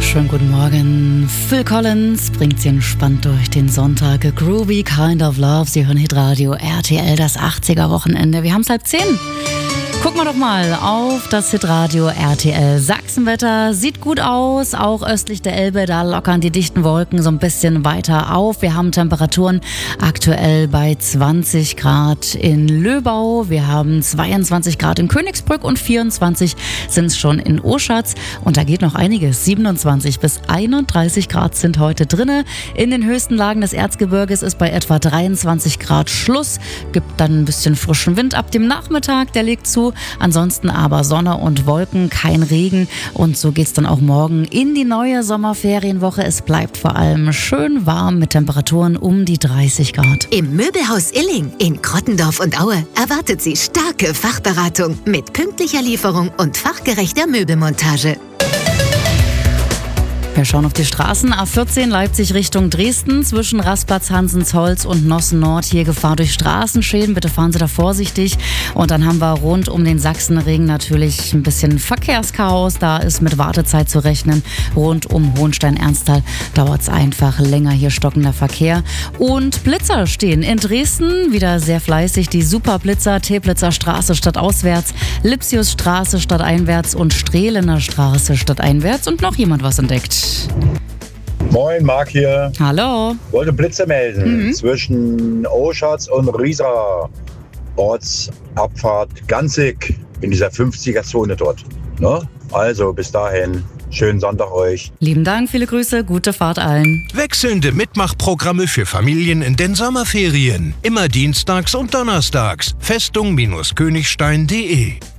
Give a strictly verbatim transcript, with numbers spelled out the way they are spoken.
Schönen guten Morgen. Phil Collins bringt Sie entspannt durch den Sonntag. A Groovy Kind of Love. Sie hören Hitradio R T L, das achtziger-Wochenende. Wir haben es halb zehn. Gucken wir doch mal auf das Hitradio R T L. Sachsenwetter sieht gut aus, auch östlich der Elbe, da lockern die dichten Wolken so ein bisschen weiter auf. Wir haben Temperaturen aktuell bei zwanzig Grad in Löbau, wir haben zweiundzwanzig Grad in Königsbrück und vierundzwanzig sind es schon in Oschatz. Und da geht noch einiges. siebenundzwanzig bis einunddreißig Grad sind heute drinne. In den höchsten Lagen des Erzgebirges ist bei etwa dreiundzwanzig Grad Schluss. Gibt dann ein bisschen frischen Wind ab dem Nachmittag, der legt zu. Ansonsten aber Sonne und Wolken, kein Regen. Und so geht's dann auch morgen in die neue Sommerferienwoche. Es bleibt vor allem schön warm mit Temperaturen um die dreißig Grad. Im Möbelhaus Illing in Krottendorf und Aue erwartet Sie starke Fachberatung mit pünktlicher Lieferung und fachgerechter Möbelmontage. Wir schauen auf die Straßen. A vierzehn Leipzig Richtung Dresden zwischen Rastplatz Hansensholz und Nossen Nord. Hier Gefahr durch Straßenschäden. Bitte fahren Sie da vorsichtig. Und dann haben wir rund um den Sachsenring natürlich ein bisschen Verkehrschaos. Da ist mit Wartezeit zu rechnen. Rund um Hohenstein-Ernsthal dauert es einfach länger. Hier stockender Verkehr. Und Blitzer stehen in Dresden. Wieder sehr fleißig. Die Superblitzer. Teplitzer Straße stadtauswärts. Lipsiusstraße stadteinwärts und Strehlener Straße stadteinwärts. Und noch jemand was entdeckt. Moin, Marc hier. Hallo. Wollte Blitze melden Mhm. zwischen Oschatz und Riesa. Ortsabfahrt Ganzig in dieser fünfziger-Zone dort. Ne? Also bis dahin, schönen Sonntag euch. Lieben Dank, viele Grüße, gute Fahrt allen. Wechselnde Mitmachprogramme für Familien in den Sommerferien. Immer dienstags und donnerstags. Festung-Königstein punkt de